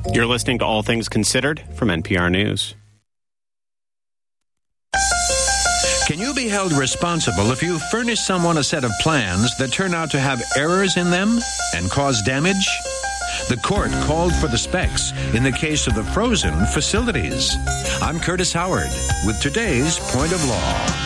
You're listening to All Things Considered from NPR News. Can you be held responsible if you furnish someone a set of plans that turn out to have errors in them and cause damage? The court called for the specs in the case of the frozen facilities. I'm Curtis Howard with today's Point of Law.